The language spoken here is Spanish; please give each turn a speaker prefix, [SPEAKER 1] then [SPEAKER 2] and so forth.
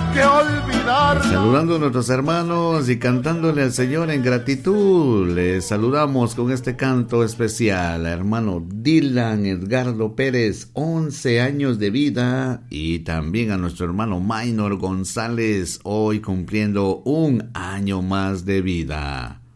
[SPEAKER 1] que olvidar.
[SPEAKER 2] Saludando a nuestros hermanos y cantándole al Señor en gratitud. Les saludamos con este canto especial a hermano Dylan Edgardo Pérez, 11 años de vida, y también a nuestro hermano Maynor González, hoy cumpliendo un año más de vida.